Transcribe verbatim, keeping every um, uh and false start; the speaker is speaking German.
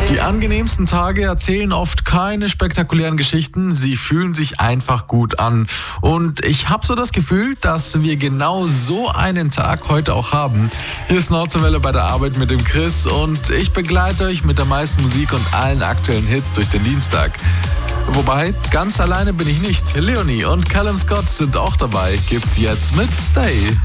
Die angenehmsten Tage erzählen oft keine spektakulären Geschichten, sie fühlen sich einfach gut an. Und ich habe so das Gefühl, dass wir genau so einen Tag heute auch haben. Hier ist Nordseewelle bei der Arbeit mit dem Chris und ich begleite euch mit der meisten Musik und allen aktuellen Hits durch den Dienstag. Wobei, ganz alleine bin ich nicht. Leonie und Callum Scott sind auch dabei. Gibt's jetzt mit Stay.